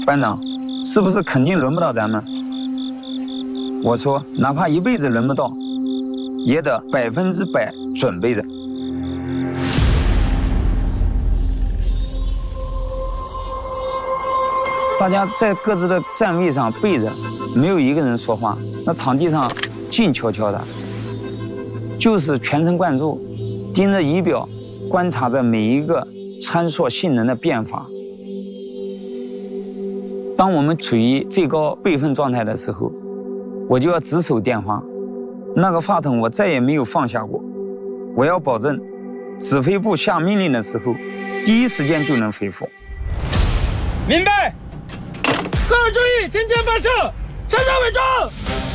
班长，是不是肯定轮不到咱们？我说，哪怕一辈子轮不到，也得100%准备着。大家在各自的站位上背着，没有一个人说话。那场地上静悄悄的，就是全神贯注，盯着仪表，观察着每一个参数性能的变化。当我们处于最高备份状态的时候，我就要直手电话，那个话筒我再也没有放下过。我要保证，指挥部下命令的时候，第一时间就能回复。 明白。各位注意，前发射，车上伪装。